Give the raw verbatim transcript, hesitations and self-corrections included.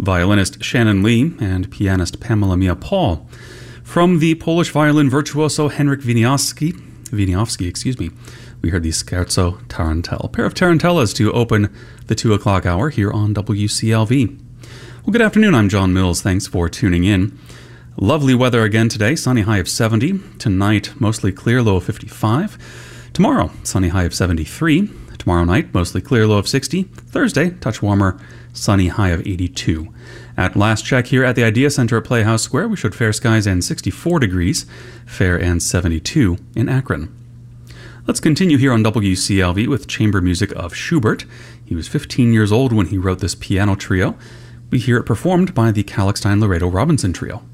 violinist Shannon Lee, and pianist Pamela Mia Paul. From the Polish violin virtuoso Henryk Wieniawski, Wieniawski, excuse me, we heard the Scherzo Tarantella, a pair of tarantellas to open the two o'clock hour here on W C L V. Well, good afternoon, I'm John Mills. Thanks for tuning in. Lovely weather again today, sunny high of seventy. Tonight, mostly clear, low of fifty-five. Tomorrow, sunny high of seventy-three. Tomorrow night, mostly clear, low of sixty. Thursday, touch warmer, sunny high of eighty-two. At last check here at the Idea Center at Playhouse Square, we showed fair skies and sixty-four degrees, fair and seventy-two in Akron. Let's continue here on W C L V with chamber music of Schubert. He was fifteen years old when he wrote this piano trio. We hear it performed by the Kalixtine Laredo Robinson Trio.